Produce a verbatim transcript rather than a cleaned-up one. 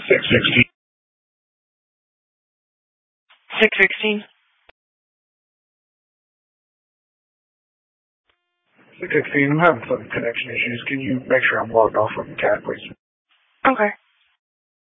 six sixteen. six sixteen. six sixteen, I'm having some connection issues. Can you make sure I'm logged off from the cat, please? Okay.